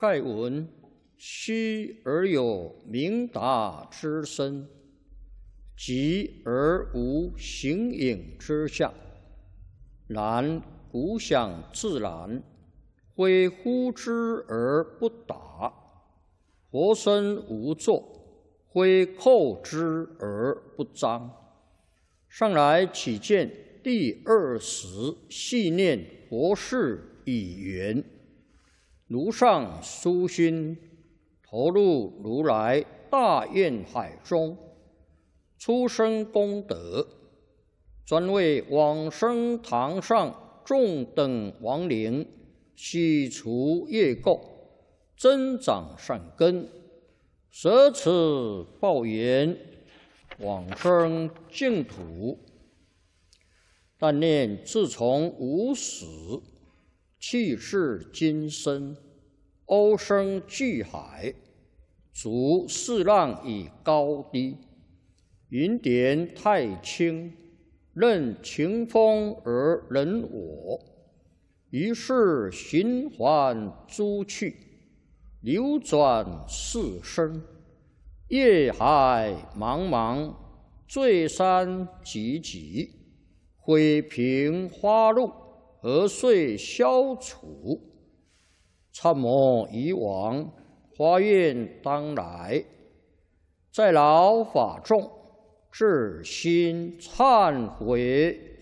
盖闻虚而有明达之身，寂而无形影之相。然古想自然，非呼之而不答；活身无作，非叩之而不彰。上来起见第20细念佛事已圆，如上殊心，投入如来大愿海中，出生功德，专为往生堂上众等亡灵洗除业垢，增长善根，舍此报缘，往生净土。但念自从无始，气世今生，欧生巨海，逐四浪以高低，云点太清，任情风而人我。于是循环诸趣，流转四生，业海茫茫，罪山积积，毁平花路，何遂消除？参谋以往，发愿当来，在劳法众，至心忏悔。